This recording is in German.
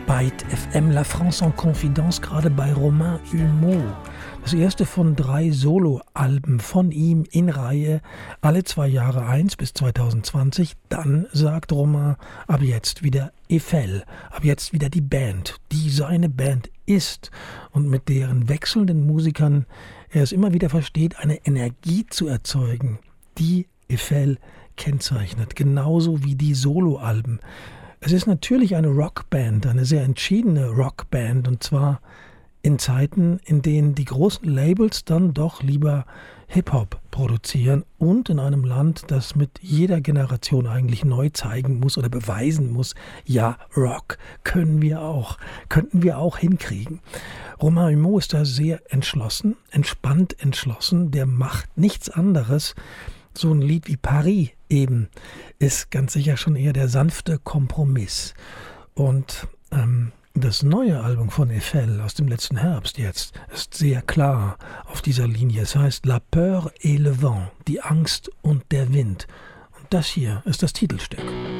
Byte FM, La France en Confidence, gerade bei Romain Humeau. Das erste von 3 Soloalben von ihm in Reihe, alle 2 Jahre eins bis 2020. Dann sagt Romain, ab jetzt wieder Eiffel, ab jetzt wieder die Band, die seine Band ist und mit deren wechselnden Musikern er es immer wieder versteht, eine Energie zu erzeugen, die Eiffel kennzeichnet, genauso wie die Soloalben. Es ist natürlich eine Rockband, eine sehr entschiedene Rockband, und zwar in Zeiten, in denen die großen Labels dann doch lieber Hip-Hop produzieren und in einem Land, das mit jeder Generation eigentlich neu zeigen muss oder beweisen muss, ja, Rock könnten wir auch hinkriegen. Romain Humeau ist da sehr entschlossen, entspannt entschlossen, der macht nichts anderes. So ein Lied wie Paris eben ist ganz sicher schon eher der sanfte Kompromiss. Und das neue Album von Eiffel aus dem letzten Herbst jetzt ist sehr klar auf dieser Linie. Es heißt La Peur et le Vent, die Angst und der Wind. Und das hier ist das Titelstück.